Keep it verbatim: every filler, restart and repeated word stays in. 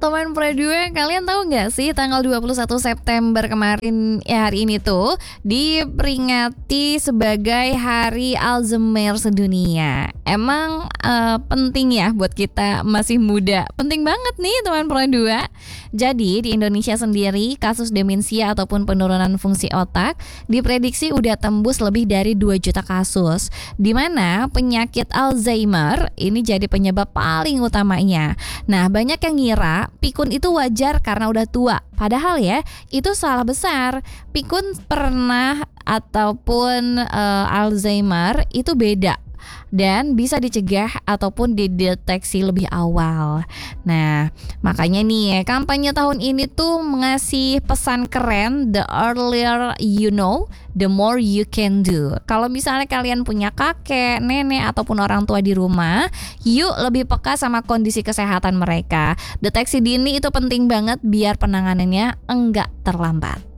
Teman Pro dua, kalian tahu nggak sih tanggal dua puluh satu September kemarin, ya hari ini tuh diperingati sebagai Hari Alzheimer sedunia. Emang uh, penting ya buat kita masih muda. Penting banget nih teman Pro dua. Jadi di Indonesia sendiri kasus demensia ataupun penurunan fungsi otak diprediksi udah tembus lebih dari dua juta kasus. Di mana penyakit Alzheimer ini jadi penyebab paling utamanya. Nah, banyak yang ngira pikun itu wajar karena udah tua. Padahal ya, itu salah besar. Pikun pernah ataupun uh, Alzheimer itu beda dan bisa dicegah ataupun dideteksi lebih awal. Nah, makanya nih kampanye tahun ini tuh mengasih pesan keren, the earlier you know, the more you can do. Kalau misalnya kalian punya kakek, nenek ataupun orang tua di rumah, yuk lebih peka sama kondisi kesehatan mereka. Deteksi dini itu penting banget biar penanganannya enggak terlambat.